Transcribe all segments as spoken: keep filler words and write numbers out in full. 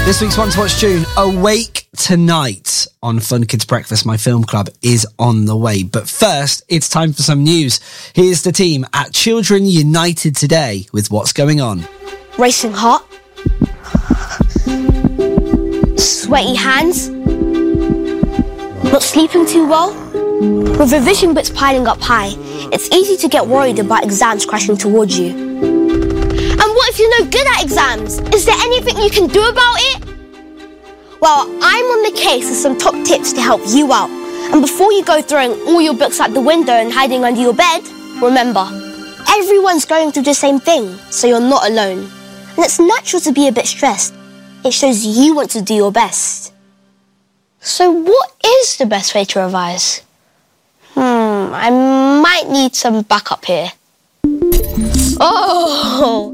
This week's One to Watch tune, Awake Tonight on Fun Kids Breakfast, my film club, is on the way. But first, it's time for some news. Here's the team at Children United today with what's going on. Racing heart. Sweaty hands. Not sleeping too well. With revision bits piling up high, it's easy to get worried about exams crashing towards you. And what if you're no good at exams? Is there anything you can do about it? Well, I'm on the case with some top tips to help you out. And before you go throwing all your books out the window and hiding under your bed, remember, everyone's going through the same thing, so you're not alone. And it's natural to be a bit stressed. It shows you want to do your best. So what is the best way to revise? Hmm, I might need some backup here. Oh!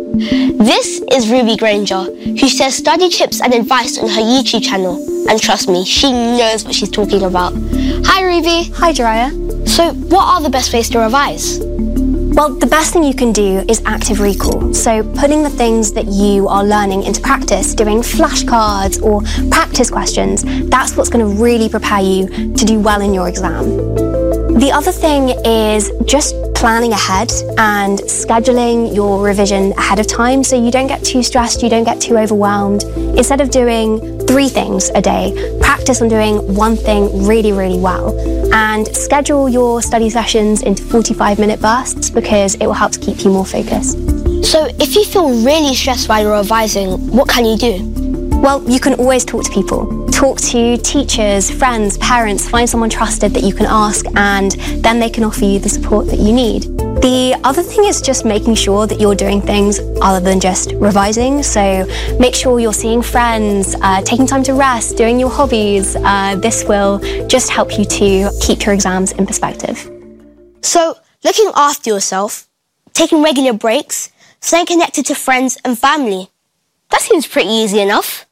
This is Ruby Granger, who shares study tips and advice on her YouTube channel. And trust me, she knows what she's talking about. Hi, Ruby. Hi, Jiraiya. So, what are the best ways to revise? Well, the best thing you can do is active recall. So, putting the things that you are learning into practice, doing flashcards or practice questions, that's what's going to really prepare you to do well in your exam. The other thing is just planning ahead and scheduling your revision ahead of time so you don't get too stressed, you don't get too overwhelmed. Instead of doing three things a day, practice on doing one thing really, really well. And schedule your study sessions into forty-five minute bursts because it will help to keep you more focused. So if you feel really stressed while you're revising, what can you do? Well, you can always talk to people. Talk to teachers, friends, parents, find someone trusted that you can ask, and then they can offer you the support that you need. The other thing is just making sure that you're doing things other than just revising. So make sure you're seeing friends, uh, taking time to rest, doing your hobbies. Uh, this will just help you to keep your exams in perspective. So looking after yourself, taking regular breaks, staying connected to friends and family. That seems pretty easy enough.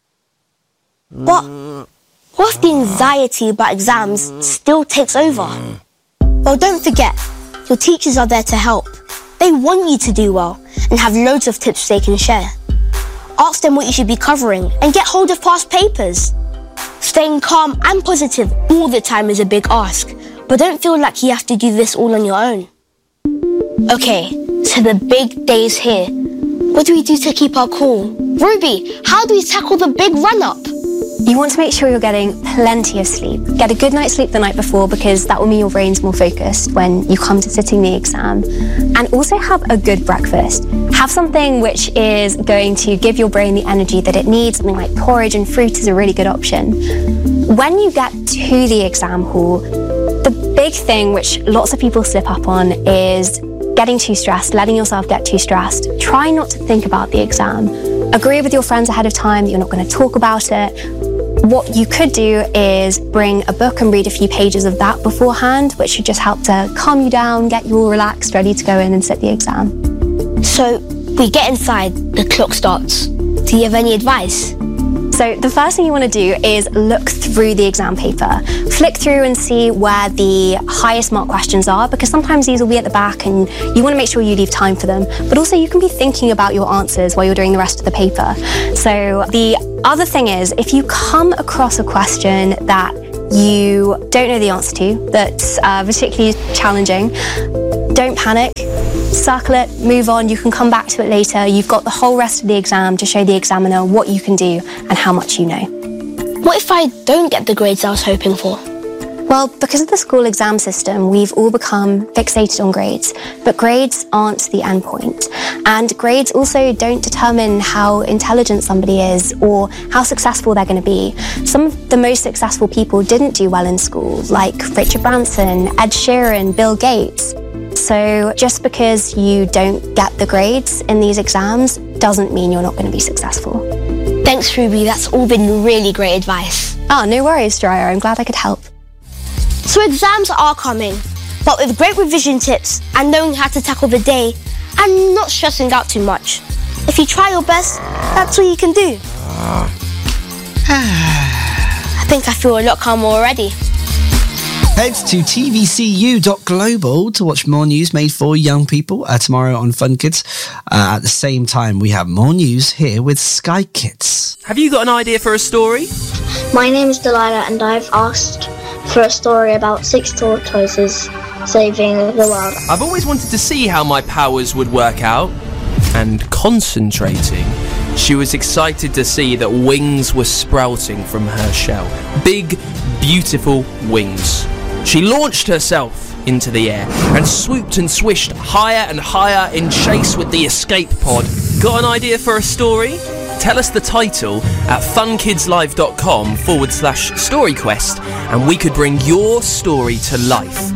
But what if the anxiety about exams still takes over? Well, don't forget, your teachers are there to help. They want you to do well and have loads of tips they can share. Ask them what you should be covering and get hold of past papers. Staying calm and positive all the time is a big ask, but don't feel like you have to do this all on your own. Okay, so the big day is here. What do we do to keep our cool? Ruby, how do we tackle the big run-up? You want to make sure you're getting plenty of sleep. Get a good night's sleep the night before because that will mean your brain's more focused when you come to sitting the exam. And also have a good breakfast. Have something which is going to give your brain the energy that it needs. Something like porridge and fruit is a really good option. When you get to the exam hall, the big thing which lots of people slip up on is getting too stressed, letting yourself get too stressed. Try not to think about the exam. Agree with your friends ahead of time that you're not going to talk about it. What you could do is bring a book and read a few pages of that beforehand, which should just help to calm you down, get you all relaxed, ready to go in and sit the exam. So we get inside, the clock starts. Do you have any advice? So the first thing you want to do is look through the exam paper. Flick through and see where the highest mark questions are, because sometimes these will be at the back and you want to make sure you leave time for them. But also you can be thinking about your answers while you're doing the rest of the paper. So the other thing is, if you come across a question that you don't know the answer to, that's uh, particularly challenging, don't panic. Circle it, move on, you can come back to it later. You've got the whole rest of the exam to show the examiner what you can do and how much you know. What if I don't get the grades I was hoping for? Well, because of the school exam system, we've all become fixated on grades, but grades aren't the end point. And grades also don't determine how intelligent somebody is or how successful they're going to be. Some of the most successful people didn't do well in school, like Richard Branson, Ed Sheeran, Bill Gates. So just because you don't get the grades in these exams doesn't mean you're not going to be successful. Thanks, Ruby. That's all been really great advice. Oh, no worries, Jiraiya. I'm glad I could help. So exams are coming, but with great revision tips and knowing how to tackle the day and not stressing out too much. If you try your best, that's all you can do. I think I feel a lot calmer already. Head to t v c u dot global to watch more news made for young people uh, tomorrow on Fun Kids. Uh, at the same time, we have more news here with Sky Kids. Have you got an idea for a story? My name is Delilah and I've asked for a story about six tortoises saving the world. I've always wanted to see how my powers would work out. And concentrating, she was excited to see that wings were sprouting from her shell. Big, beautiful wings. She launched herself into the air and swooped and swished higher and higher in chase with the escape pod. Got an idea for a story? Tell us the title at funkidslive.com forward slash storyquest and we could bring your story to life.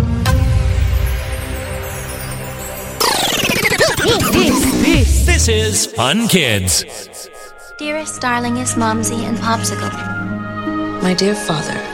This, this is Fun Kids. Dearest, darlingest Momsy and Popsicle. My dear father,